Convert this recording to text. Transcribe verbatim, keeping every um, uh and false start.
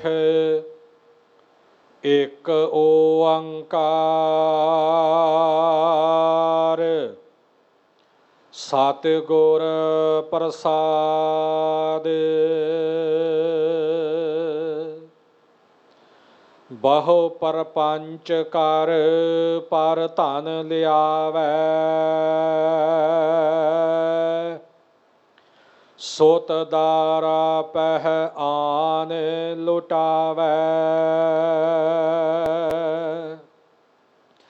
ਇਕ ਓੰਕਾਰ ਸਤਿਗੁਰ ਪ੍ਰਸਾਦਿ। ਬਹੁ ਪਰਪੰਚ ਕਰ ਪਰ ਧਨ ਲਿਆਵੈ, ਸੁਤ ਦਾਰਾ ਪਹਿ ਆਨ ਲੁਟਾਵੈ।